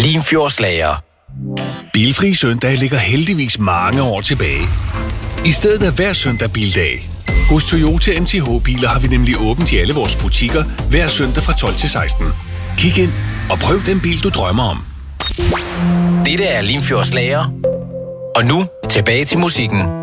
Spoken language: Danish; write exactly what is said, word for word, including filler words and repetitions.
Limfjordslager. Bilfri søndag ligger heldigvis mange år tilbage. I stedet er hver søndag bildag. Hos Toyota M T H-biler har vi nemlig åbent i alle vores butikker hver søndag fra tolv til seksten. Kig ind og prøv den bil, du drømmer om. Dette er Limfjordslager. Og nu tilbage til musikken.